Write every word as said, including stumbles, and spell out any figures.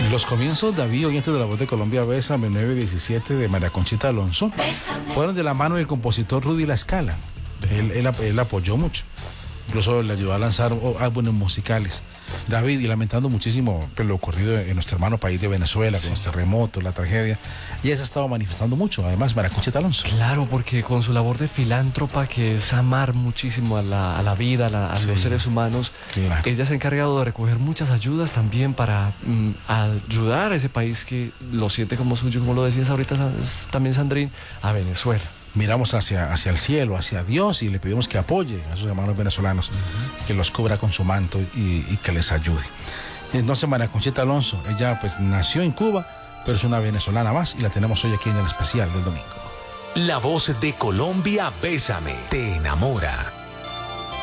En los comienzos, David, oyente de La Voz de Colombia, Bésame nueve diecisiete de María Conchita Alonso, fueron de la mano del compositor Rudy La Scala. Él, él, él apoyó mucho, incluso le ayudó a lanzar álbumes musicales. David, y lamentando muchísimo lo ocurrido en nuestro hermano país de Venezuela, con sí. los terremotos, la tragedia, y ella se ha estado manifestando mucho, además, María Conchita Alonso. Claro, porque con su labor de filántropa, que es amar muchísimo a la, a la vida, a, la, a sí. los seres humanos, claro. ella se ha encargado de recoger muchas ayudas también para mm, ayudar a ese país que lo siente como suyo, como lo decías ahorita también, Sandrín, a Venezuela. Miramos hacia, hacia el cielo, hacia Dios, y le pedimos que apoye a sus hermanos venezolanos, uh-huh. que los cubra con su manto y, y que les ayude. Entonces, María Conchita Alonso, ella pues nació en Cuba, pero es una venezolana más, y la tenemos hoy aquí en el especial del domingo. La Voz de Colombia, Bésame, te enamora.